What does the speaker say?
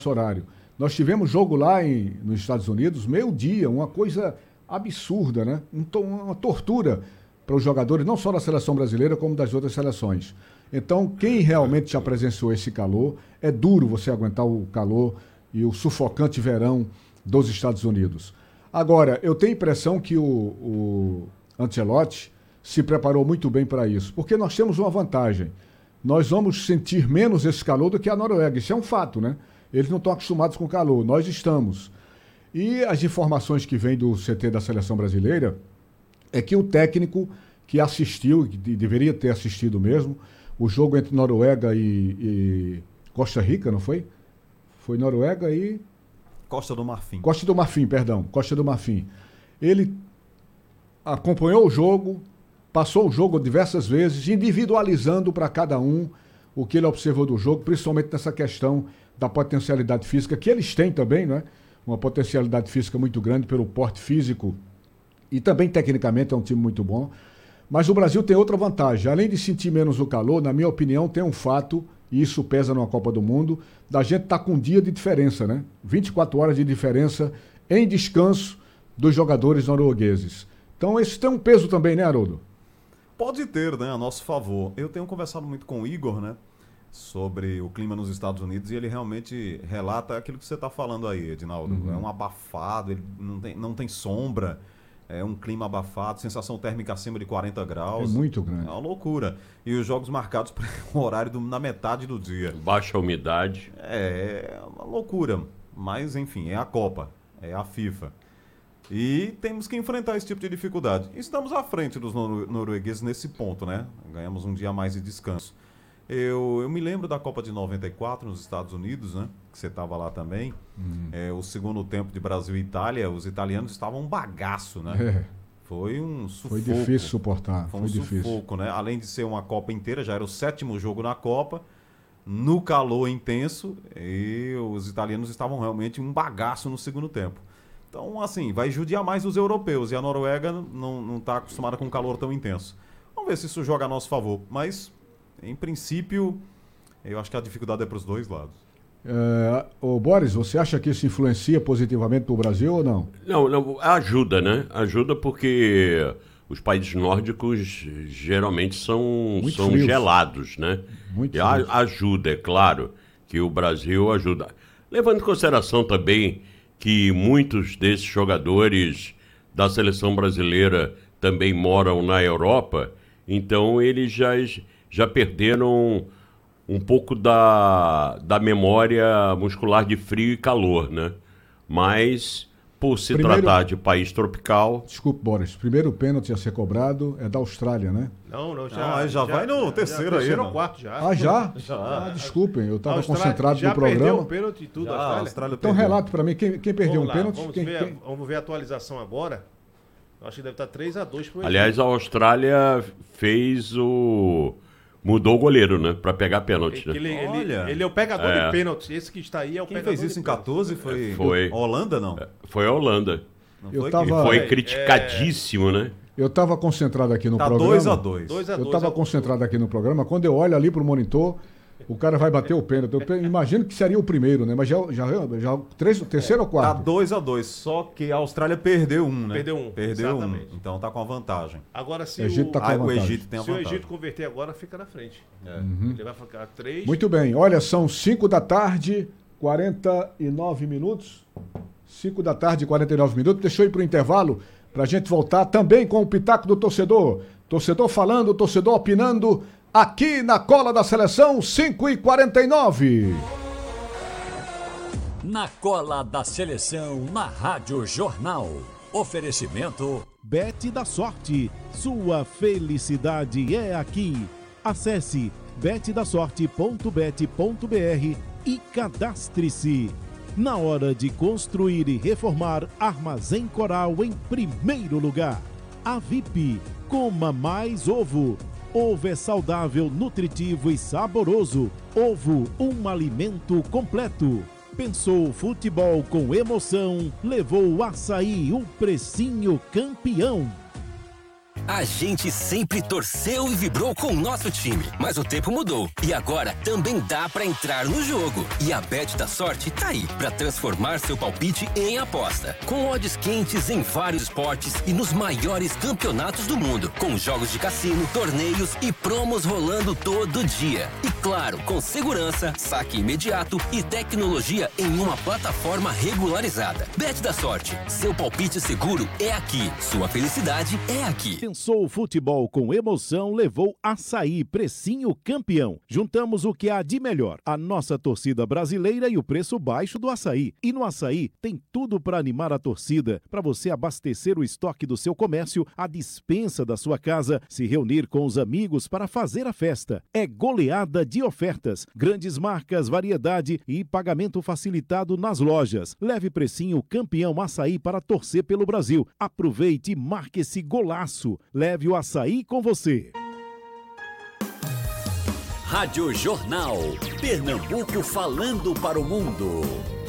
horário. Nós tivemos jogo lá nos Estados Unidos, meio-dia, uma coisa absurda, né? Uma tortura para os jogadores, não só da seleção brasileira, como das outras seleções. Então, quem realmente já presenciou esse calor, é duro você aguentar o calor e o sufocante verão dos Estados Unidos. Agora, eu tenho a impressão que o Ancelotti se preparou muito bem para isso, porque nós temos uma vantagem. Nós vamos sentir menos esse calor do que a Noruega, isso é um fato, né? Eles não estão acostumados com calor, nós estamos. E as informações que vêm do CT da Seleção Brasileira é que o técnico que assistiu, que deveria ter assistido mesmo, o jogo entre Noruega e Costa Rica, não foi? Foi Noruega e... Costa do Marfim. Costa do Marfim, perdão. Costa do Marfim. Ele acompanhou o jogo, passou o jogo diversas vezes, individualizando para cada um o que ele observou do jogo, principalmente nessa questão da potencialidade física, que eles têm também, né? Uma potencialidade física muito grande pelo porte físico e também tecnicamente é um time muito bom. Mas o Brasil tem outra vantagem. Além de sentir menos o calor, na minha opinião, tem um fato, e isso pesa numa Copa do Mundo, da gente estar com um dia de diferença, né? 24 horas de diferença em descanso dos jogadores noruegueses. Então, esse tem um peso também, né, Haroldo? Pode ter, né, a nosso favor. Eu tenho conversado muito com o Igor, né, sobre o clima nos Estados Unidos e ele realmente relata aquilo que você está falando aí, Edinaldo. É um abafado, ele não tem sombra, é um clima abafado, sensação térmica acima de 40 graus. É muito grande. É uma loucura. E os jogos marcados para o horário na metade do dia. Baixa umidade. É uma loucura. Mas, enfim, é a Copa, é a FIFA. E temos que enfrentar esse tipo de dificuldade. Estamos à frente dos noruegueses nesse ponto, né? Ganhamos um dia a mais de descanso. Eu me lembro da Copa de 94 nos Estados Unidos, né? Que você estava lá também. O segundo tempo de Brasil e Itália, os italianos estavam um bagaço, né? Foi um sufoco. Foi difícil suportar. Foi um sufoco, né? Além de ser uma Copa inteira, já era o 7º jogo na Copa, no calor intenso, e os italianos estavam realmente um bagaço no segundo tempo. Então, assim, vai judiar mais os europeus, e a Noruega não está acostumada com um calor tão intenso. Vamos ver se isso joga a nosso favor, mas, em princípio, eu acho que a dificuldade é para os dois lados. Boris, você acha que isso influencia positivamente para o Brasil ou não? Não, ajuda, né? Ajuda porque os países nórdicos geralmente são gelados, né? Muito e ajuda, é claro, que o Brasil ajuda. Levando em consideração também que muitos desses jogadores da seleção brasileira também moram na Europa, então eles já perderam um pouco da memória muscular de frio e calor, né? Mas, por se tratar de país tropical... Desculpe, Boris, primeiro pênalti a ser cobrado é da Austrália, né? Não, já vai no terceiro aí. Terceiro ou quarto já. Ah, já? Desculpem, eu estava concentrado no programa. Já perdeu o pênalti e tudo, a Austrália. Então relata para mim, quem perdeu um pênalti? Vamos ver a atualização agora. Eu acho que deve estar 3-2 pro Egito. Aliás, a Austrália mudou o goleiro, né? Pra pegar pênalti. Ele é o pegador de pênalti. Esse que está aí é o pegador de pênalti. Quem fez isso em 14 foi Holanda, não? Foi a Holanda. E foi criticadíssimo, né? Eu estava concentrado aqui no programa. 2-2. Eu estava concentrado aqui no programa. Quando eu olho ali pro monitor, o cara vai bater o pênalti. Eu imagino que seria o primeiro, né? Mas já terceiro ou quarto? Tá 2-2. Só que a Austrália perdeu um, né? Perdeu um. Então tá com a vantagem. Agora, se o Egito tá com a vantagem. O Egito tem a vantagem. Se o Egito converter agora, fica na frente. Ele vai ficar 3. Muito bem. Olha, são 5 da tarde, 49 minutos. 5 da tarde, 49 minutos. Deixa eu ir pro intervalo pra gente voltar também com o Pitaco do Torcedor. Torcedor falando, torcedor opinando. Aqui na Cola da Seleção, 5h49. Na Cola da Seleção, na Rádio Jornal. Oferecimento Bet da Sorte. Sua felicidade é aqui. Acesse betdasorte.bet.br e cadastre-se. Na hora de construir e reformar, Armazém Coral em primeiro lugar. A VIP, coma mais ovo. Ovo é saudável, nutritivo e saboroso. Ovo, um alimento completo. Pensou futebol com emoção, levou o Açaí, o precinho campeão. A gente sempre torceu e vibrou com o nosso time, mas o tempo mudou e agora também dá pra entrar no jogo. E a Bet da Sorte tá aí pra transformar seu palpite em aposta. Com odds quentes em vários esportes e nos maiores campeonatos do mundo, com jogos de cassino, torneios e promos rolando todo dia. E claro, com segurança, saque imediato e tecnologia em uma plataforma regularizada. Bet da Sorte, seu palpite seguro é aqui, sua felicidade é aqui. Pensou futebol com emoção, levou Açaí, precinho campeão. Juntamos o que há de melhor, a nossa torcida brasileira e o preço baixo do açaí. E no Açaí tem tudo para animar a torcida, para você abastecer o estoque do seu comércio, a despensa da sua casa, se reunir com os amigos para fazer a festa. É goleada de ofertas, grandes marcas, variedade e pagamento facilitado nas lojas. Leve precinho campeão Açaí para torcer pelo Brasil. Aproveite e marque esse golaço. Leve o Açaí com você. Rádio Jornal. Pernambuco falando para o mundo.